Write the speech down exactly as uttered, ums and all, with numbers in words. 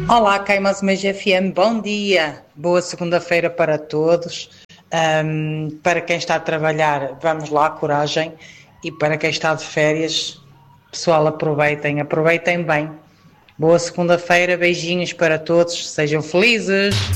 Olá, Caimas G F M, bom dia, boa segunda-feira para todos. Um, para quem está a trabalhar, vamos lá, coragem. E para quem está de férias, pessoal, aproveitem, aproveitem bem. Boa segunda-feira, beijinhos para todos, sejam felizes.